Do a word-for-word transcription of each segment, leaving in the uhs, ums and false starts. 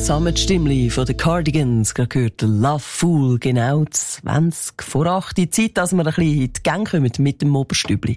Sammetstimmli von den Cardigans, gerade gehört Love Fool, genau zwanzig vor acht. Die Zeit, dass wir ein bisschen in die Gänge kommen mit dem Oberstübli.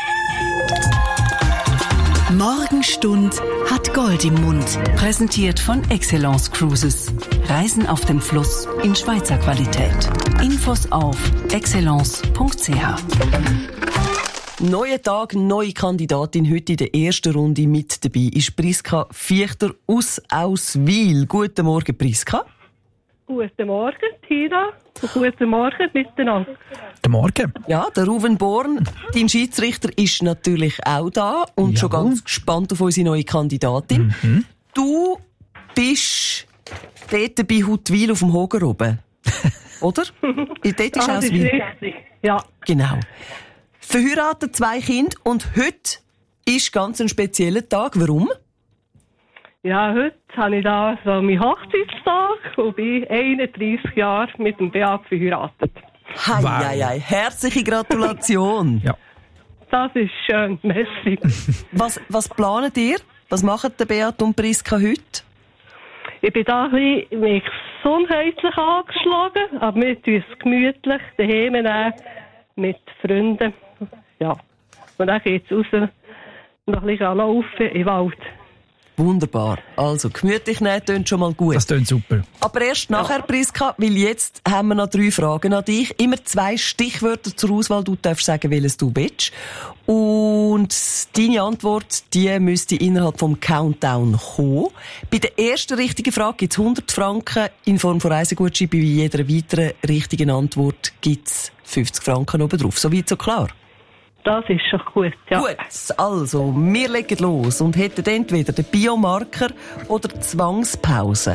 Morgenstund hat Gold im Mund. Präsentiert von Excellence Cruises. Reisen auf dem Fluss in Schweizer Qualität. Infos auf excellence punkt c h. Neuer Tag, neue Kandidatin. Heute in der ersten Runde mit dabei ist Priska Viechter aus Auswil. Guten Morgen, Priska. Guten Morgen, Tina. Und guten Morgen miteinander. Guten Morgen. Ja, der Ruven Born, dein Schiedsrichter, ist natürlich auch da und ja. schon ganz gespannt auf unsere neue Kandidatin. Mhm. Du bist dort bei Huttwil auf dem Hoger oben, oder? Dort ist ah, Auswil. Das ist richtig, ja. Genau. Verheiratet, zwei Kinder und heute ist ganz ein spezieller Tag. Warum? Ja, heute habe ich da so meinen Hochzeitstag und bin einunddreissig Jahre mit dem Beat verheiratet. Hei, wow. hei, hei. Herzliche Gratulation. Ja. Das ist schön, merci. Was, was planet ihr? Was machen der Beat und Priska heute? Ich bin da ein bisschen mich gesundheitlich angeschlagen, aber wir tun es gemütlich daheim nehmen, mit Freunden. Ja. Und dann geht es raus, noch ein bisschen laufen im Wald. Wunderbar. Also, gemütlich nehmen tönt schon mal gut. Das tönt super. Aber erst nachher, Priska, weil jetzt haben wir noch drei Fragen an dich. Immer zwei Stichwörter zur Auswahl. Du darfst sagen, welches du willst. Und deine Antwort, die müsste innerhalb vom Countdown kommen. Bei der ersten richtigen Frage gibt es hundert Franken in Form von Reisegutschein. Bei jeder weiteren richtigen Antwort gibt es fünfzig Franken oben drauf. So weit, so klar? Das ist schon gut, ja. Gut, also, wir legen los und hätten entweder den Biomarker oder die Zwangspause.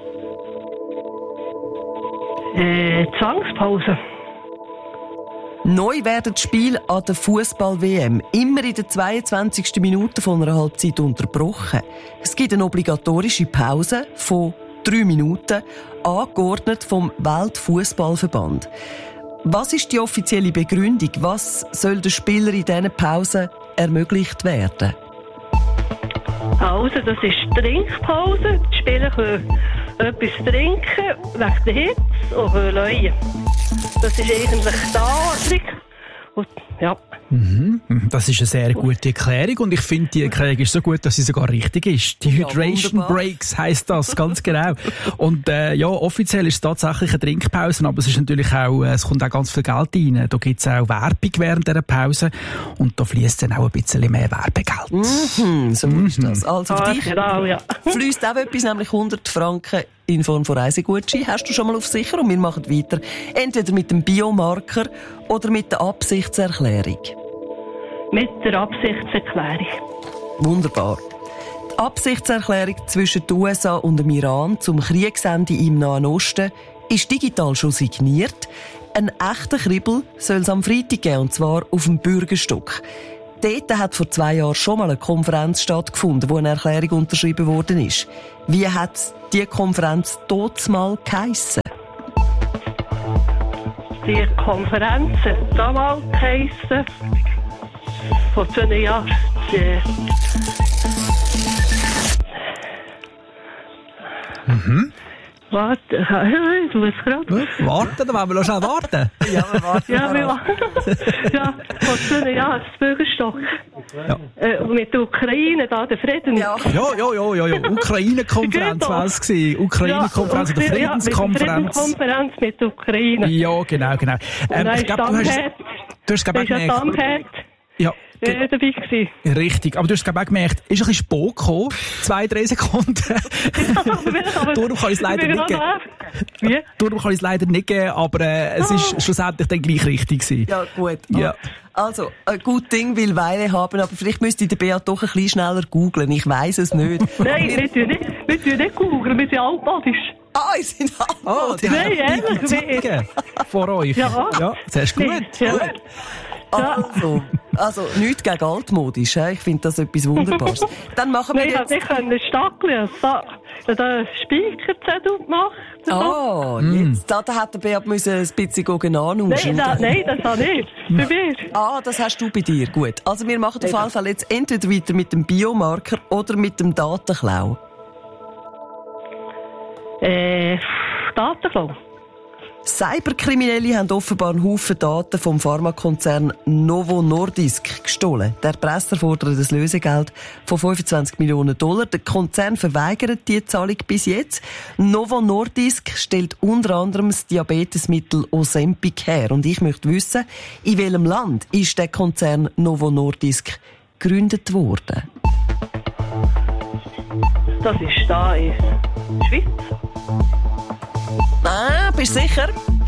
Äh, Zwangspause. Neu werden die Spiele an der Fußball-W M immer in der zweiundzwanzigsten Minute von einer Halbzeit unterbrochen. Es gibt eine obligatorische Pause von drei Minuten, angeordnet vom Weltfußballverband. Was ist die offizielle Begründung? Was soll den Spielern in diesen Pausen ermöglicht werden? Also, das ist Trinkpause. Die Spieler können etwas trinken, wegen der Hitze und können leuen. Das ist eigentlich die Anordnung. Und, ja. Mhm. Das ist eine sehr gute Erklärung und ich finde, die Erklärung ist so gut, dass sie sogar richtig ist. Die ja, Hydration wunderbar. Breaks heisst das, ganz genau. Und äh, ja, offiziell ist es tatsächlich eine Trinkpause, aber es ist natürlich auch, es kommt auch ganz viel Geld rein. Da gibt es auch Werbung während dieser Pause und da fließt dann auch ein bisschen mehr Werbegeld. Mhm, so mhm. ist das. Also für ah, dich genau, ja. fließt auch etwas, nämlich hundert Franken in Form von Reisegutschein. Hast du schon mal auf sicher und wir machen weiter. Entweder mit dem Biomarker oder mit der Absichtserklärung. Mit der Absichtserklärung. Wunderbar. Die Absichtserklärung zwischen den U S A und dem Iran zum Kriegsende im Nahen Osten ist digital schon signiert. Ein echter Kribbel soll es am Freitag geben, und zwar auf dem Bürgerstock. Dort hat vor zwei Jahren schon mal eine Konferenz stattgefunden, wo eine Erklärung unterschrieben worden ist. Wie hat diese Konferenz dort mal geheissen? Die Konferenz hat damals geheissen, vor zwei Jahren. Die mhm. Warte, ich muss gerade. Warten, dann wollen wir noch schnell warten. Ja, wir warten. Ja, wir warten. Ja, vor zwei Jahren, das Bürgerstock. Ja. Äh, mit der Ukraine, da, der Frieden. Ja, ja, ja, ja, ja, ja. Ukraine-Konferenz war es gewesen. Ukraine-Konferenz ja, oder Friedenskonferenz. Ja, Friedenskonferenz mit der Ukraine. Ja, genau, genau. Ähm, ich glaube, du hast, du hast glaube ich gemerkt. Ja. Ja, dabei gewesen. Richtig, aber du hast glaube ich auch gemerkt, ist ein bisschen Spät gekommen, zwei, drei Sekunden. Darum kann ich es leider nicht geben. Wie? Darum kann ich es leider nicht geben, aber äh, es ist oh. schlussendlich dann gleich richtig gewesen. Ja, gut. Ja. Also, ein gutes Ding will Weile haben, aber vielleicht müsste der Beat doch ein bisschen schneller googlen. Ich weiss es nicht. Nein, wir tun nicht, wir tun nicht googeln, wir sind altmodisch. Ah, ich sind altmodisch. Oh, die Nein, ehrlich, haben vor euch. Ja, ja, das ist gut. Ja. gut. Also, also nichts gegen altmodisch. Ich finde das etwas Wunderbares. Dann machen wir Nein, jetzt... ich habe nicht Stackeln, einen Speaker-Zettel gemacht. Ah, mm. jetzt, da, da hat der Beat müssen ein bisschen anhuschen. Nein, da, nein, das habe ich. Bei mir. Ah, das hast du bei dir. Gut. Also wir machen auf jeden Fall jetzt entweder weiter mit dem Biomarker oder mit dem Datenklau. Äh, Datenklau. Cyberkriminelle haben offenbar einen Haufen Daten vom Pharmakonzern Novo Nordisk gestohlen. Der Erpresser fordert ein Lösegeld von fünfundzwanzig Millionen Dollar. Der Konzern verweigert die Zahlung bis jetzt. Novo Nordisk stellt unter anderem das Diabetesmittel Ozempic her. Und ich möchte wissen, in welchem Land ist der Konzern Novo Nordisk gegründet worden? Das ist da in der Schweiz. Ah, bist du sicher?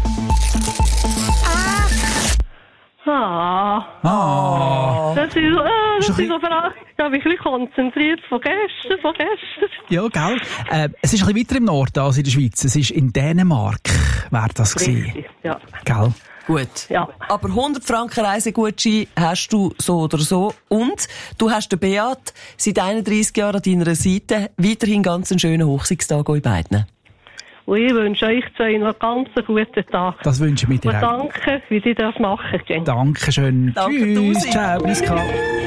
Ah. Ah. Das ist, äh, das Ist ist so Fragen. Da bin ich ein bisschen konzentriert von gestern, von gestern. Ja, gell? Äh, es ist ein bisschen weiter im Norden als in der Schweiz. Es ist in Dänemark, wäre das gewesen. Richtig, ja. Gell? Gut. Ja. Aber hundert Franken Reisegutschein hast du so oder so. Und du hast den Beat seit einunddreissig Jahren an deiner Seite. Weiterhin ganz einen schönen Hochzeitstag euch beiden. Und ich wünsche euch zwei noch einen ganz guten Tag. Das wünsche ich mir dir Und auch. danke, wie Sie das machen. Jen. Dankeschön. Danke, Tschüss. Tusi. Ciao, Priska.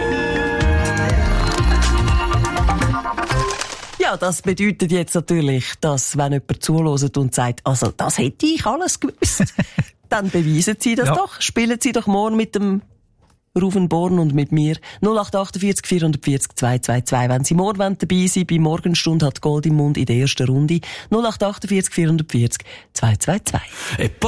Ja, das bedeutet jetzt natürlich, dass wenn jemand zuhört und sagt, also das hätte ich alles gewusst, dann beweisen Sie das Ja. doch. Spielen Sie doch morgen mit dem Rufen Born und mit mir null acht achtundvierzig vierhundertvierzig zweihundertzweiundzwanzig. Wenn Sie morgen dabei sind, bei Morgenstunde hat Gold im Mund in der ersten Runde null acht achtundvierzig vierhundertvierzig zweihundertzweiundzwanzig.